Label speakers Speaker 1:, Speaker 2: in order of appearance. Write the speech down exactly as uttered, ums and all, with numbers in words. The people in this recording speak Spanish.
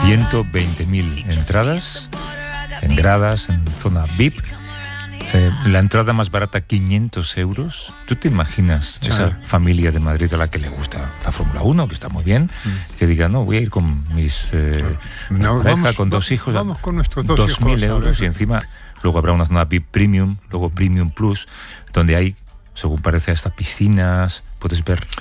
Speaker 1: ciento veinte mil entradas, en gradas, en zona V I P. Eh, la entrada más barata, quinientos euros. ¿Tú te imaginas
Speaker 2: Sí.
Speaker 1: esa familia de Madrid a la que le gusta la Fórmula uno, que está muy bien, mm. que diga, no, voy a ir con mis eh,
Speaker 2: no,
Speaker 1: pareja,
Speaker 2: vamos,
Speaker 1: con dos hijos,
Speaker 2: vamos con nuestros dos
Speaker 1: dos mil
Speaker 2: hijos,
Speaker 1: euros, y encima luego habrá una zona V I P Premium, luego Premium Plus, donde hay, según parece, hasta piscinas, puedes ver